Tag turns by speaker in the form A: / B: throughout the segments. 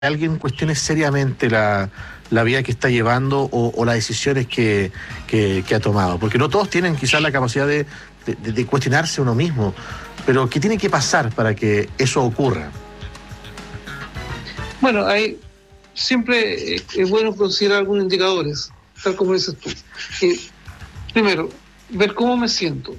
A: alguien cuestione seriamente la vida que está llevando o las decisiones que ha tomado. Porque no todos tienen quizás la capacidad de cuestionarse uno mismo. Pero ¿qué tiene que pasar para que eso ocurra?
B: Bueno, siempre es bueno considerar algunos indicadores, tal como dices tú. Primero, ver cómo me siento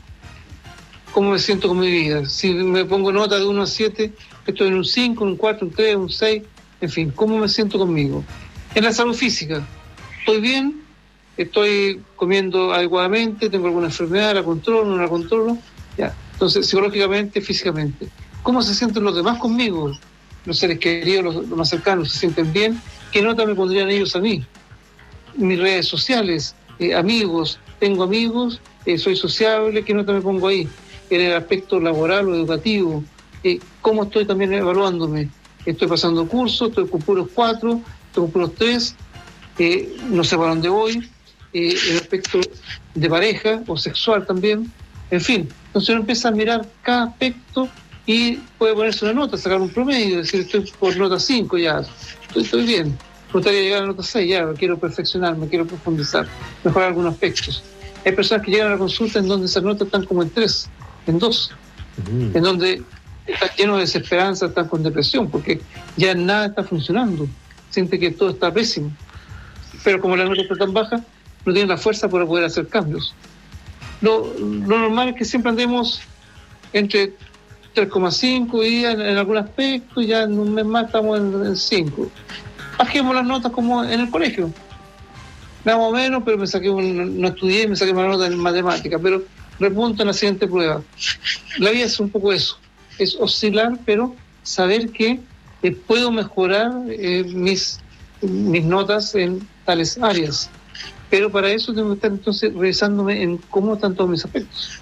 B: con mi vida. Si me pongo nota de 1 a 7, estoy en un 5, un 4, un 3, un 6, en fin, cómo me siento conmigo. En la salud física, ¿estoy bien? ¿Estoy comiendo adecuadamente? ¿Tengo alguna enfermedad? ¿La controlo? ¿No la controlo? Ya. Entonces, psicológicamente, físicamente. ¿Cómo se sienten los demás conmigo? Los seres queridos, los más cercanos, ¿se sienten bien? ¿Qué nota me pondrían ellos a mí? Mis redes sociales, amigos, tengo amigos, soy sociable, ¿qué nota me pongo ahí? En el aspecto laboral o educativo, ¿cómo estoy también evaluándome? Estoy pasando cursos, estoy con puros 4, estoy con puros 3, no sé para dónde voy, el aspecto de pareja o sexual también, en fin. Entonces uno empieza a mirar cada aspecto y puede ponerse una nota, sacar un promedio, decir estoy por nota 5 ya, estoy bien. Me gustaría llegar a la nota 6 ya, quiero perfeccionarme, quiero profundizar, mejorar algunos aspectos. Hay personas que llegan a la consulta en donde esas notas están como en 3, en 2, en donde están llenos de desesperanza, están con depresión, porque ya nada está funcionando, siente que todo está pésimo. Pero como la nota está tan baja, no tienen la fuerza para poder hacer cambios. Lo normal es que siempre andemos entre 3,5 y en algún aspecto, ya en un mes más estamos en 5. Bajemos las notas como en el colegio. Más o menos, pero no estudié y me saqué una nota en matemática, pero repunto en la siguiente prueba. La vida es un poco eso, es oscilar, pero saber que puedo mejorar mis notas en tales áreas. Pero para eso tengo que estar entonces revisándome en cómo están todos mis aspectos.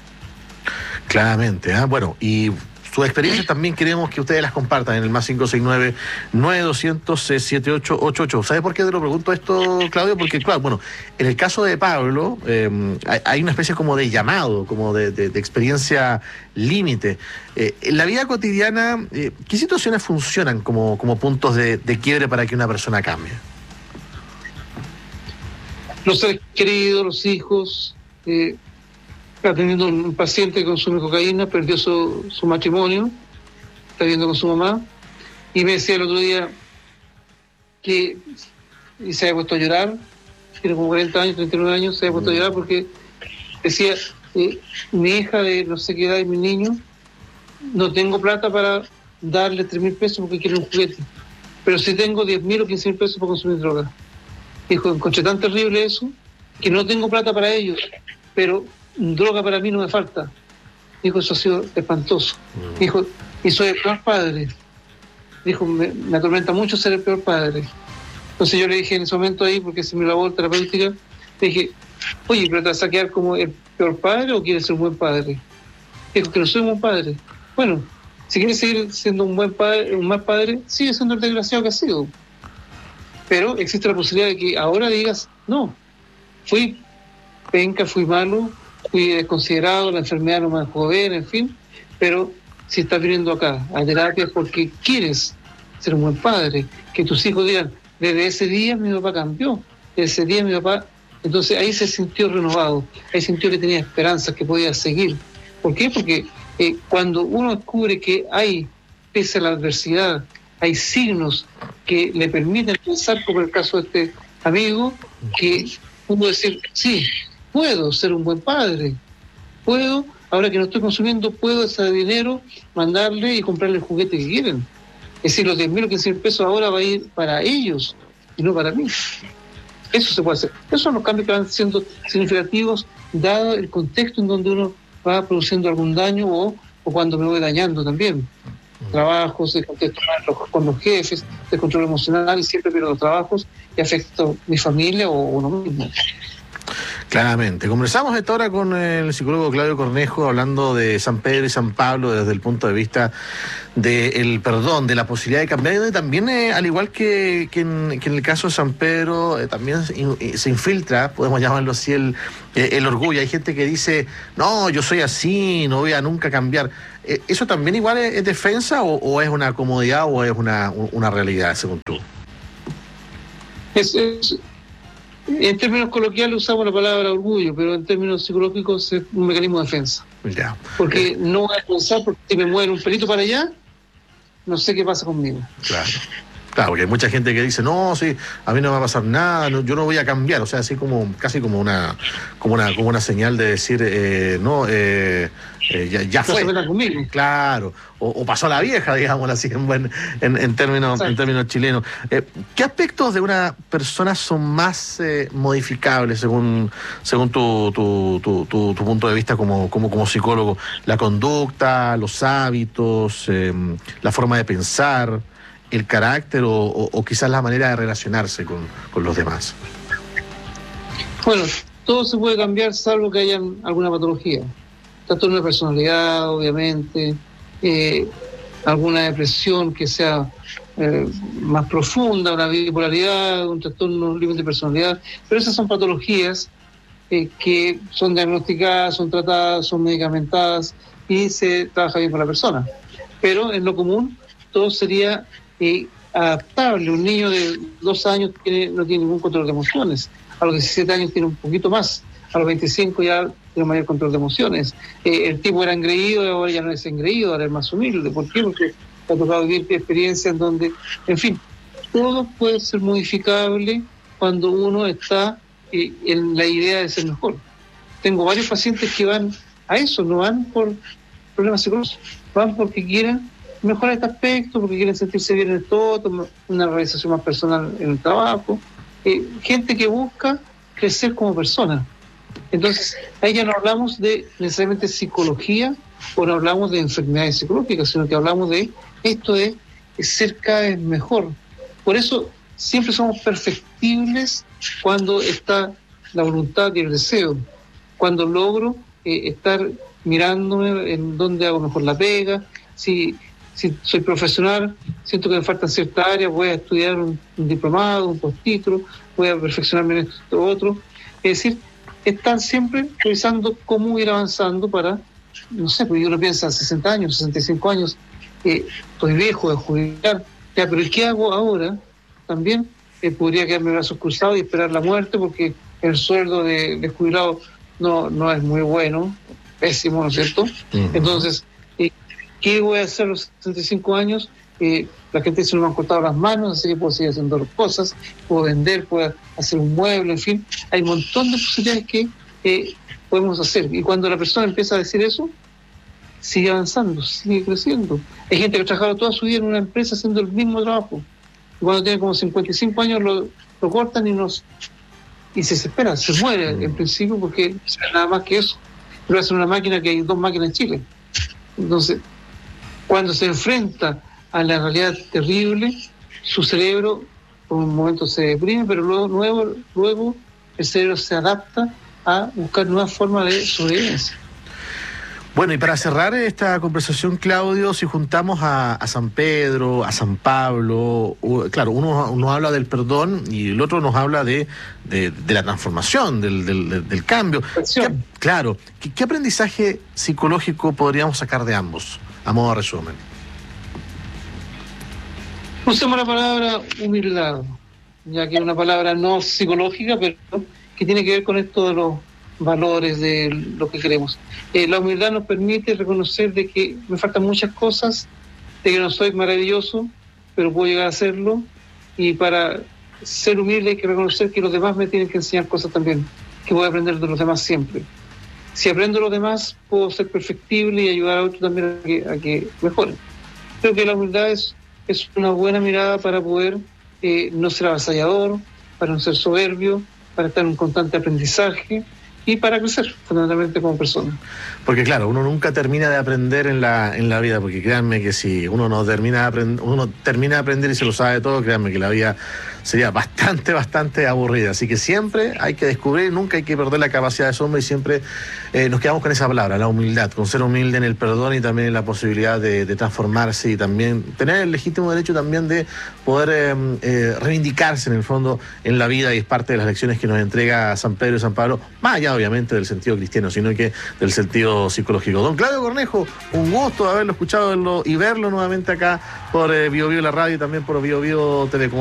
A: Claramente, bueno, y sus experiencias también queremos que ustedes las compartan en el más 569-9200-7888. ¿Sabe por qué te lo pregunto esto, Claudio? Porque, claro, bueno, en el caso de Pablo, hay una especie como de llamado, como de experiencia límite. En la vida cotidiana, ¿qué situaciones funcionan como puntos de quiebre para que una persona cambie?
B: Los seres queridos, los hijos, atendiendo a un paciente que consume cocaína, perdió su matrimonio, está viviendo con su mamá, y me decía el otro día que se había puesto a llorar, tiene como 40 años, 39 años, se había puesto a llorar porque decía, mi hija de no sé qué edad y mi niño, no tengo plata para darle 3.000 pesos porque quiere un juguete, pero sí tengo 10.000 o 15.000 pesos para consumir droga. Dijo, encontré tan terrible eso, que no tengo plata para ellos, pero droga para mí no me falta. Dijo, eso ha sido espantoso. Dijo, y soy el peor padre. Dijo, me atormenta mucho ser el peor padre. Entonces yo le dije en ese momento ahí, porque es mi labor terapéutica, le dije, oye, ¿pero te vas a quedar como el peor padre o quieres ser un buen padre? Dijo, que no soy un buen padre. Bueno, si quieres seguir siendo un buen padre, un mal padre, sigue siendo el desgraciado que has sido. Pero existe la posibilidad de que ahora digas, no, fui penca, fui malo, fui desconsiderado, la enfermedad no me dejó ver, en fin, pero si estás viniendo acá a terapia es porque quieres ser un buen padre, que tus hijos digan, desde ese día mi papá cambió, desde ese día mi papá, entonces ahí se sintió renovado, ahí sintió que tenía esperanzas, que podía seguir. ¿Por qué? Porque cuando uno descubre que hay, pese a la adversidad, hay signos que le permiten pensar, como el caso de este amigo, que pudo decir, sí, puedo ser un buen padre, puedo, ahora que no estoy consumiendo, puedo ese dinero mandarle y comprarle el juguete que quieren. Es decir, los 10.000 o 15.000 pesos ahora va a ir para ellos y no para mí. Eso se puede hacer. Esos son los cambios que van siendo significativos, dado el contexto en donde uno va produciendo algún daño o cuando me voy dañando también. Trabajos, con los jefes, de control emocional, y siempre pierdo los trabajos y afecto a mi familia o uno mismo.
A: Claramente. Conversamos esta hora con el psicólogo Claudio Cornejo, hablando de San Pedro y San Pablo desde el punto de vista del perdón, de la posibilidad de cambiar, y también, al igual que en el caso de San Pedro, también se infiltra, podemos llamarlo así, el orgullo. Hay gente que dice, no, yo soy así, no voy a nunca cambiar. ¿eso también igual es defensa o es una comodidad o es una realidad, según tú?
B: En términos coloquiales usamos la palabra orgullo, pero en términos psicológicos es un mecanismo de defensa.
A: Ya.
B: Porque no voy a pensar, porque si me mueve un pelito para allá, no sé qué pasa conmigo.
A: Claro. Claro, porque hay mucha gente que dice, no, sí, a mí no me va a pasar nada, no, yo no voy a cambiar, o sea, así como, casi como una señal de decir, ya fue.
B: No se conmigo.
A: Claro, o pasó la vieja, digamos así, en términos chilenos. ¿Qué aspectos de una persona son más modificables según tu punto de vista como psicólogo? La conducta, los hábitos, la forma de pensar, el carácter o quizás la manera de relacionarse con los demás.
B: Bueno, todo se puede cambiar salvo que haya alguna patología. Trastorno de personalidad, obviamente, alguna depresión que sea más profunda, una bipolaridad, un trastorno límite de personalidad, pero esas son patologías que son diagnosticadas, son tratadas, son medicamentadas y se trabaja bien con la persona. Pero en lo común todo sería adaptable. Un niño de 2 años no tiene ningún control de emociones, a los 17 años tiene un poquito más, a los 25 ya tiene mayor control de emociones. El tipo era engreído, ahora ya no es engreído, ahora es más humilde. ¿Por qué? Porque ha tocado vivir experiencias donde, en fin, todo puede ser modificable cuando uno está en la idea de ser mejor. Tengo varios pacientes que van a eso, no van por problemas psicológicos, van porque quieren mejorar este aspecto, porque quieren sentirse bien en el todo, una realización más personal en el trabajo. Gente que busca crecer como persona. Entonces, ahí ya no hablamos de necesariamente psicología o no hablamos de enfermedades psicológicas, sino que hablamos de esto de ser cada vez mejor. Por eso siempre somos perfectibles cuando está la voluntad y el deseo, cuando logro estar mirándome en dónde hago mejor la pega, si soy profesional, siento que me faltan ciertas áreas, voy a estudiar un diplomado, un posttítulo, voy a perfeccionarme en esto otro. Es decir, están siempre revisando cómo ir avanzando para, no sé, porque uno piensa 60 años, 65 años, estoy viejo de jubilar, ya, pero ¿qué hago ahora? También podría quedarme brazos cruzados y esperar la muerte porque el sueldo de jubilado no es muy bueno, pésimo, ¿no es cierto? Uh-huh. Entonces, ¿qué voy a hacer a los 65 años? La gente dice, no me han cortado las manos, así que puedo seguir haciendo cosas, puedo vender, puedo hacer un mueble, en fin. Hay un montón de posibilidades que podemos hacer. Y cuando la persona empieza a decir eso, sigue avanzando, sigue creciendo. Hay gente que ha trabajado toda su vida en una empresa haciendo el mismo trabajo. Y cuando tiene como 55 años lo cortan y se desespera, se muere en principio porque no es nada más que eso. Pero hacen una máquina que hay 2 máquinas en Chile. Entonces, cuando se enfrenta a la realidad terrible, su cerebro por un momento se deprime, pero luego el cerebro se adapta a buscar nuevas formas de sobrevivencia.
A: Bueno, y para cerrar esta conversación, Claudio, si juntamos a San Pedro, a San Pablo, claro, uno habla del perdón y el otro nos habla de la transformación, del cambio. ¿Qué aprendizaje psicológico podríamos sacar de ambos, a modo de resumen?
B: Usemos la palabra humildad, ya que es una palabra no psicológica, pero que tiene que ver con esto de los valores, de lo que queremos. La humildad nos permite reconocer de que me faltan muchas cosas, de que no soy maravilloso, pero puedo llegar a serlo, y para ser humilde hay que reconocer que los demás me tienen que enseñar cosas también, que voy a aprender de los demás siempre. Si aprendo de los demás, puedo ser perfectible y ayudar a otros también a que mejoren. Creo que la humildad es una buena mirada para poder no ser avasallador, para no ser soberbio, para estar en un constante aprendizaje y para crecer fundamentalmente como persona.
A: Porque claro, uno nunca termina de aprender en la vida, porque créanme que si uno termina de aprender y se lo sabe todo, créanme que la vida sería bastante aburrida. Así que siempre hay que descubrir, nunca hay que perder la capacidad de asombro y siempre nos quedamos con esa palabra, la humildad, con ser humilde en el perdón y también en la posibilidad de transformarse y también tener el legítimo derecho también de poder reivindicarse en el fondo en la vida, y es parte de las lecciones que nos entrega San Pedro y San Pablo, más allá allá obviamente del sentido cristiano, sino que del sentido psicológico. Don Claudio Cornejo, un gusto haberlo escuchado y verlo nuevamente acá por Bio Bio la radio y también por Bio Bio Telecomunicaciones.